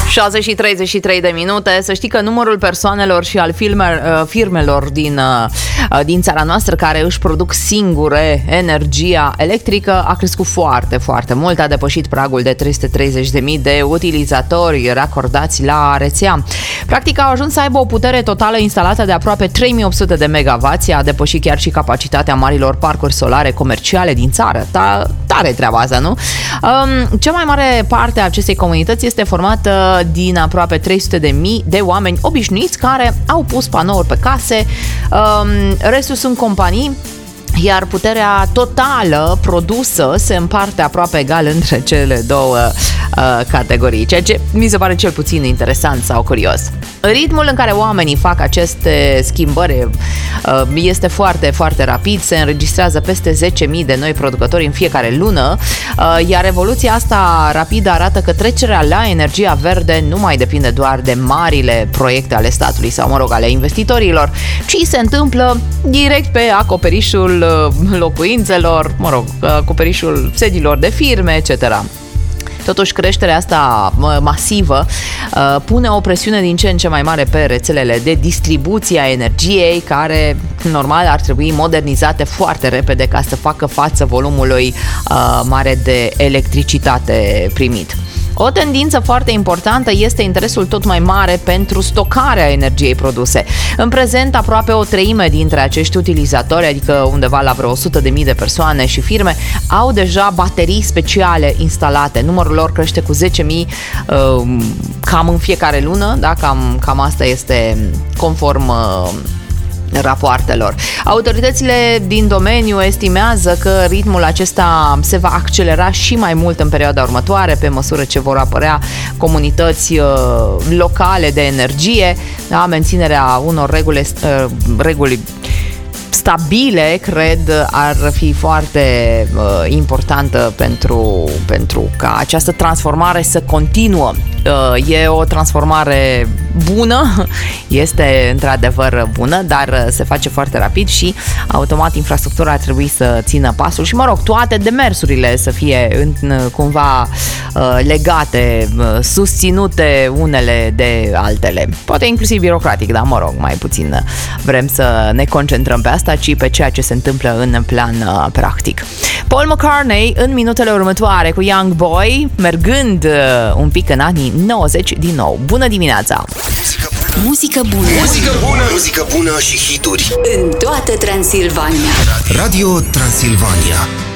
6 și 33 de minute. Să știi că numărul persoanelor și al firmelor din țara noastră care își produc singure energia electrică a crescut foarte, foarte mult. A depășit pragul de 330.000 de utilizatori racordați la rețea. Practic au ajuns să aibă o putere totală instalată de aproape 3800 de megawatts. A depășit chiar și capacitatea marilor parcuri solare comerciale din țară. Tare treaba asta, nu? Cea mai mare parte a acestei comunități este formată din aproape 300.000 de oameni obișnuiți care au pus panouri pe case. Restul sunt companii, iar puterea totală produsă se împarte aproape egal între cele două categorii, ceea ce mi se pare cel puțin interesant sau curios. Ritmul în care oamenii fac aceste schimbări este foarte, foarte rapid. Se înregistrează peste 10.000 de noi producători în fiecare lună, iar evoluția asta rapidă arată că trecerea la energia verde nu mai depinde doar de marile proiecte ale statului sau, ale investitorilor, ci se întâmplă direct pe acoperișul locuințelor, acoperișul sediilor de firme, etc. Totuși, creșterea asta masivă pune o presiune din ce în ce mai mare pe rețelele de distribuție a energiei, care, normal, ar trebui modernizate foarte repede ca să facă față volumului mare de electricitate primit. O tendință foarte importantă este interesul tot mai mare pentru stocarea energiei produse. În prezent, aproape o treime dintre acești utilizatori, adică undeva la vreo 100.000 de persoane și firme, au deja baterii speciale instalate. Numărul lor crește cu 10.000 cam în fiecare lună, da? Cam asta este conform rapoartelor. Autoritățile din domeniu estimează că ritmul acesta se va accelera și mai mult în perioada următoare, pe măsură ce vor apărea comunități locale de energie. Da, menținerea unor reguli stabile, cred, ar fi foarte importantă pentru ca această transformare să continuă. E o transformare bună, este într-adevăr bună, dar se face foarte rapid și automat infrastructura ar trebui să țină pasul și, toate demersurile să fie cumva legate, susținute unele de altele. Poate inclusiv birocratic, dar mai puțin vrem să ne concentrăm pe asta, ci pe ceea ce se întâmplă în plan practic. Paul McCartney în minutele următoare cu Young Boy, mergând un pic în anii 90 din nou. Bună dimineața! Muzică bună! Muzică bună! Muzică bună și hituri în toată Transilvania. Radio Transilvania.